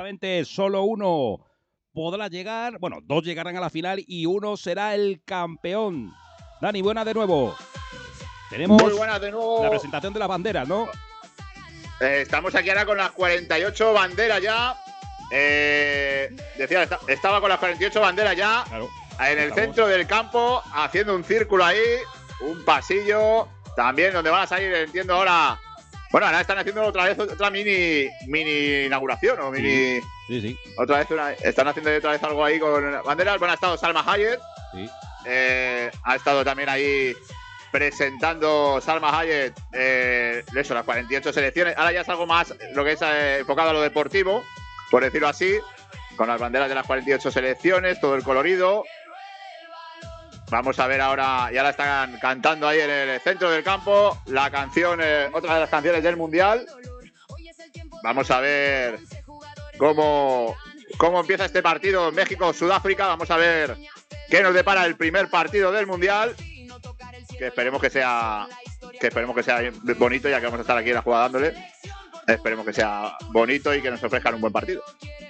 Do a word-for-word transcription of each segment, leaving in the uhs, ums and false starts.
efectivamente, solo uno podrá llegar, bueno, dos llegarán a la final y uno será el campeón. Dani, buenas de nuevo. Tenemos Muy buenas de nuevo. La presentación de las banderas, ¿no? Eh, estamos aquí ahora con las cuarenta y ocho banderas ya. Eh, decía, está, estaba con las cuarenta y ocho banderas ya. Claro, en el estamos. centro del campo, haciendo un círculo ahí, un pasillo. También donde van a salir, entiendo ahora. Bueno, ahora están haciendo otra vez otra mini mini inauguración o mini. Sí, sí. Otra vez una, están haciendo otra vez algo ahí con banderas. Bueno, ha estado Salma Hayek. Sí. Eh, ha estado también ahí presentando Salma Hayek eh, eso, las cuarenta y ocho selecciones. Ahora ya es algo más lo que es eh, enfocado a lo deportivo, por decirlo así, con las banderas de las cuarenta y ocho selecciones, todo el colorido. Vamos a ver ahora, ya la están cantando ahí en el centro del campo, la canción, eh, otra de las canciones del Mundial. Vamos a ver cómo, cómo empieza este partido México-Sudáfrica. Vamos a ver qué nos depara el primer partido del Mundial. Que esperemos que sea que esperemos que sea bonito, ya que vamos a estar aquí en la jugada dándole. Esperemos que sea bonito y que nos ofrezcan un buen partido.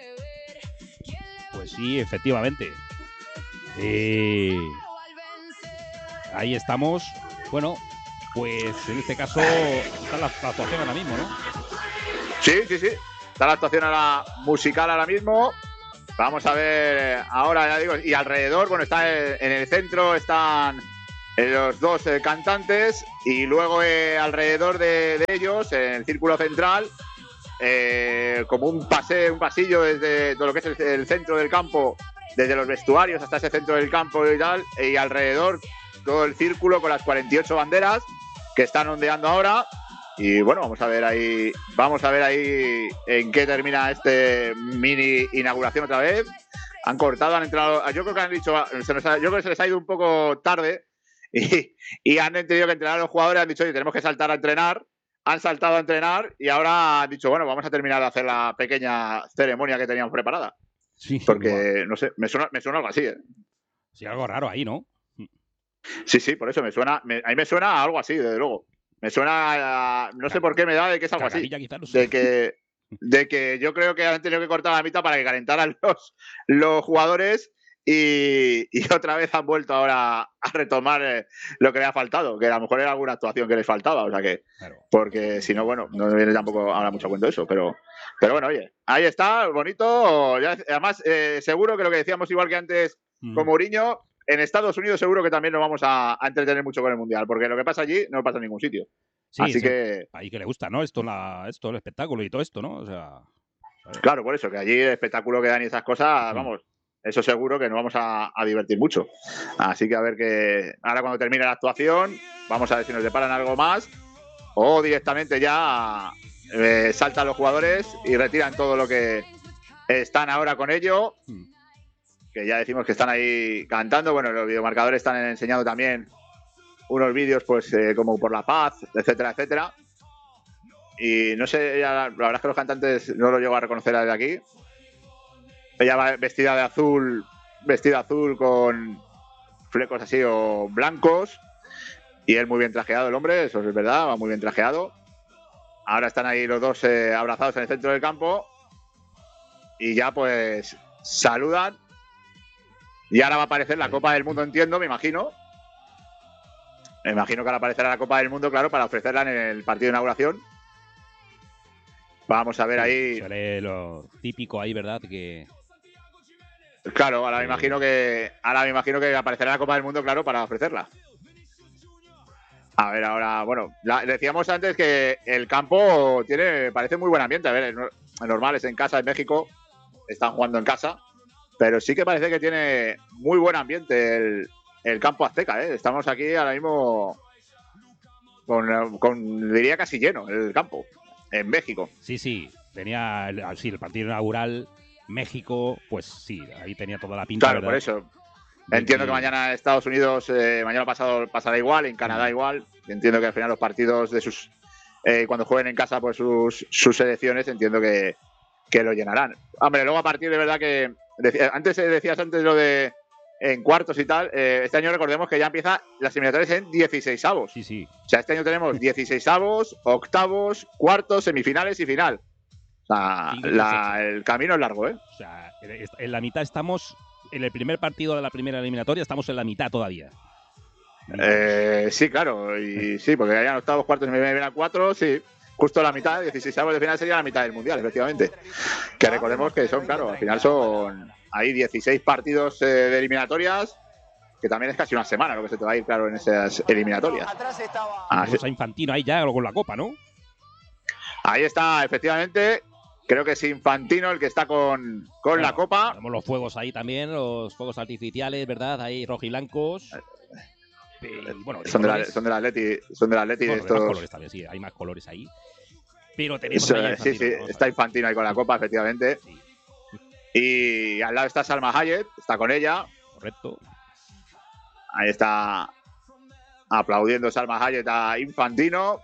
Pues sí, efectivamente. Eh, ahí estamos. Bueno, pues en este caso está la, la actuación ahora mismo, ¿no? Sí, sí, sí. Está la actuación ahora musical ahora mismo. Vamos a ver ahora, ya digo, y alrededor, bueno, está en el centro, están los dos eh, cantantes y luego eh, alrededor de, de ellos, en el círculo central, eh, como un pase, un pasillo desde todo lo que es el, el centro del campo, desde los vestuarios hasta ese centro del campo y tal, y alrededor todo el círculo con las cuarenta y ocho banderas que están ondeando ahora. Y bueno, vamos a ver ahí, vamos a ver ahí en qué termina este mini inauguración otra vez. Han cortado, han entrado, yo creo que han dicho, se nos ha, yo creo que se les ha ido un poco tarde. Y, y han tenido que entrenar a los jugadores, han dicho, oye, tenemos que saltar a entrenar, han saltado a entrenar y ahora han dicho, bueno, vamos a terminar de hacer la pequeña ceremonia que teníamos preparada. Sí, porque, igual. no sé, me suena, me suena algo así, ¿eh? Sí, algo raro ahí, ¿no? Sí, sí, por eso me suena, me, a mí me suena a algo así, desde luego. Me suena, a, no sé por qué me da de que es algo así. Quizá, no sé. De que, de que yo creo que han tenido que cortar la mitad para que calentaran los, los jugadores. Y, y otra vez han vuelto ahora a retomar eh, lo que le ha faltado, que a lo mejor era alguna actuación que les faltaba, o sea que, claro. Porque si no, bueno, no me viene tampoco ahora mucho cuento eso, pero, pero bueno, oye, ahí está, bonito, ya, además eh, seguro que lo que decíamos igual que antes mm. con Mourinho, en Estados Unidos seguro que también nos vamos a, a entretener mucho con el Mundial, porque lo que pasa allí no pasa en ningún sitio. Sí, así sí, que... ahí que le gusta, ¿no? Esto, la, esto, el espectáculo y todo esto, ¿no? O sea, ¿sabes? Claro, por eso, que allí el espectáculo que dan y esas cosas, mm. vamos... Eso seguro que nos vamos a, a divertir mucho. Así que a ver que ahora cuando termine la actuación, vamos a ver si nos deparan algo más o directamente ya eh, saltan los jugadores y retiran todo lo que están ahora con ello. Que ya decimos que están ahí cantando. Bueno, los videomarcadores están enseñando también unos vídeos, pues eh, como por la paz, etcétera, etcétera. Y no sé, ya, la verdad es que los cantantes no lo llego a reconocer desde aquí. Ella va vestida de azul, vestida azul con flecos así o blancos. Y él muy bien trajeado, el hombre, eso es verdad, va muy bien trajeado. Ahora están ahí los dos eh, abrazados en el centro del campo. Y ya pues saludan. Y ahora va a aparecer la Copa del Mundo, entiendo, me imagino. Me imagino que ahora aparecerá la Copa del Mundo, claro, para ofrecerla en el partido de inauguración. Vamos a ver sí, ahí. Sale lo típico ahí, ¿verdad? Que... Claro, ahora me imagino que ahora me imagino que aparecerá la Copa del Mundo, claro, para ofrecerla. A ver, ahora, bueno, la, decíamos antes que el campo tiene, parece muy buen ambiente. A ver, es normal, es en casa, en México, están jugando en casa, pero sí que parece que tiene muy buen ambiente el, el campo azteca, ¿eh? Estamos aquí ahora mismo con, con, diría casi lleno el campo, en México. Sí, sí, tenía el, sí, el partido inaugural. México, pues sí, ahí tenía toda la pinta. Claro, ¿verdad? por eso. Entiendo que... que mañana Estados Unidos, eh, mañana pasado pasará igual, en Canadá mm. igual. Entiendo que al final los partidos de sus, eh, cuando jueguen en casa, pues sus, sus selecciones, entiendo que, que lo llenarán. Hombre, luego a partir de verdad que, decía, antes decías antes lo de en cuartos y tal, eh, este año recordemos que ya empieza las eliminatorias en dieciseisavos. Sí, sí. O sea, este año tenemos dieciseisavos, octavos, cuartos, semifinales y final. O sea, la, el camino es largo, ¿eh? O sea, en la mitad estamos, en el primer partido de la primera eliminatoria, estamos en la mitad todavía. Eh, sí, claro, y sí, porque hayan octavos, cuartos y me vienen a cuatro, sí. Justo la mitad, dieciséis de final sería la mitad del Mundial, efectivamente. Que recordemos que son, claro, al final son ahí dieciséis partidos eh, de eliminatorias, que también es casi una semana lo que se te va a ir, claro, en esas eliminatorias. Tenemos a Infantino ahí ya con la copa, ¿no? Ahí está, efectivamente. Creo que es Infantino el que está con, con bueno, la copa. Tenemos los fuegos ahí también, los fuegos artificiales, ¿verdad? Ahí rojiblancos. Y, bueno, son, de la, son del Atleti, son del Atleti bueno, estos. Más colores también, sí, hay más colores ahí. Pero tenemos Eso, ahí sí, sí, está Infantino ahí con la copa, efectivamente. Sí. Y al lado está Salma Hayek, está con ella. Correcto. Ahí está aplaudiendo Salma Hayek a Infantino.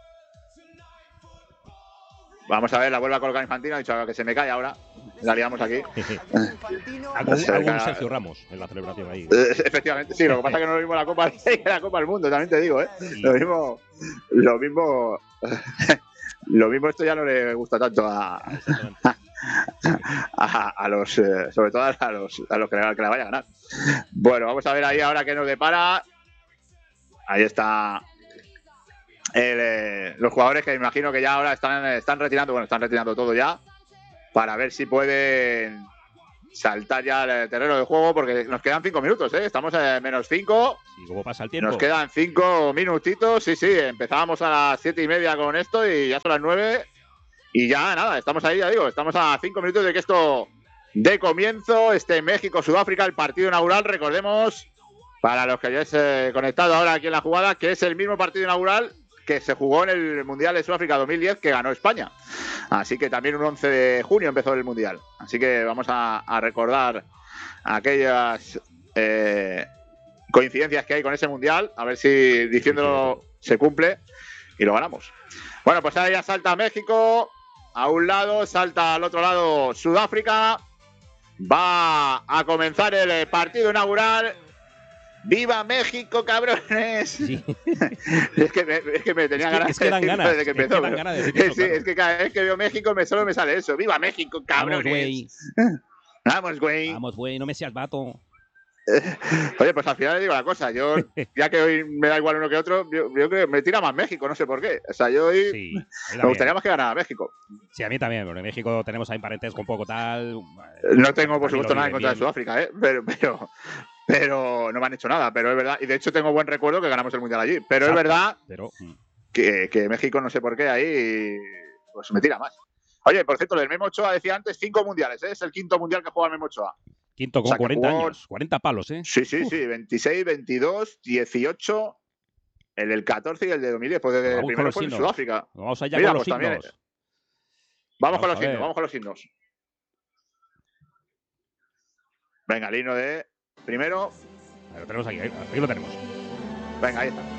Vamos a ver, la vuelve a colocar Infantino. Ha dicho que se me cae ahora. La liamos aquí. Hago un Sergio Ramos en la celebración ahí. Efectivamente, sí. Lo que pasa es que no lo mismo la Copa que la Copa del Mundo, también te digo, ¿eh? Sí. Lo mismo. Lo mismo. Lo mismo esto ya no le gusta tanto a. A, a los. Eh, sobre todo a los, a los que, le, que la vaya a ganar. Bueno, vamos a ver ahí ahora qué nos depara. Ahí está. El, eh, los jugadores que me imagino que ya ahora están, están retirando, bueno, están retirando todo ya, para ver si pueden saltar ya al terreno de juego, porque nos quedan cinco minutos, ¿eh? Estamos en menos cinco. ¿Y cómo pasa el tiempo? Nos quedan cinco minutitos, sí, sí, empezábamos a las siete y media con esto y ya son las nueve. Y ya nada, estamos ahí, ya digo, estamos a cinco minutos de que esto dé comienzo, este México-Sudáfrica, el partido inaugural, recordemos, para los que hayáis eh, conectado ahora aquí en la jugada, que es el mismo partido inaugural que se jugó en el Mundial de Sudáfrica dos mil diez, que ganó España. Así que también un once de junio empezó el Mundial. Así que vamos a, a recordar aquellas eh, coincidencias que hay con ese Mundial, a ver si diciéndolo se cumple y lo ganamos. Bueno, pues ahora ya salta México, a un lado, salta al otro lado Sudáfrica. Va a comenzar el partido inaugural. ¡Viva México, cabrones! Sí. es, que me, es que me tenía es que, ganas es que dan de ganas, desde que empezó. Es que, dan ganas de decir eso, sí, claro. Es que cada vez que veo México me, solo me sale eso. ¡Viva México, cabrones! Vamos, güey. Vamos, güey. Vamos, güey, no me seas vato. Oye, pues al final le digo la cosa. Yo, ya que hoy me da igual uno que otro, yo, yo creo que me tira más México, no sé por qué. O sea, yo hoy sí, me gustaría más que ganara México. Sí, a mí también, porque en México tenemos ahí parentesco un poco tal. No tengo, por supuesto, nada en contra de Sudáfrica, ¿eh? Pero, pero, pero no me han hecho nada, pero es verdad. Y de hecho tengo buen recuerdo que ganamos el Mundial allí. Pero Exacto, es verdad pero... que, que México, no sé por qué, ahí pues me tira más. Oye, por cierto, el Memo Ochoa decía antes cinco mundiales, ¿eh? Es el quinto mundial que juega el Memo Ochoa. Quinto con o sea, cuarenta jugó... años, cuarenta palos, ¿eh? Sí, sí, sí, veintiséis, veintidós, dieciocho, el del catorce y el de dos mil diez, pues desde el primero fue en Sudáfrica. Vamos allá Mira, con los pues signos. También... Vamos, vamos con los signos, vamos con los signos. Venga, el himno de primero. Ahí lo tenemos aquí, ahí lo tenemos. Venga, ahí está.